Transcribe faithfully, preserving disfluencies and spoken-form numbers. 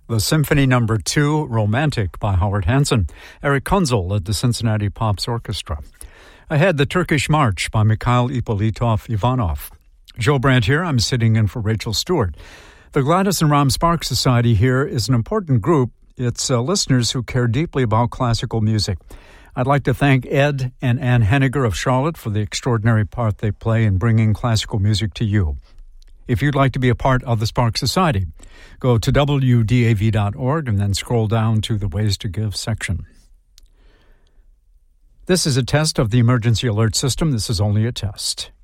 The Symphony Number Two, Romantic by Howard Hanson. Eric Kunzel led the Cincinnati Pops Orchestra. Ahead, the Turkish March by Mikhail Ippolitov Ivanov. Joe Brandt here. I'm sitting in for Rachel Stewart. The Gladys and Ram Sparks Society here is an important group. It's uh, listeners who care deeply about classical music. I'd like to thank Ed and Ann Henniger of Charlotte for the extraordinary part they play in bringing classical music to you. If you'd like to be a part of the Sparks Society, go to W D A V dot org and then scroll down to the Ways to Give section. This is a test of the emergency alert system. This is only a test.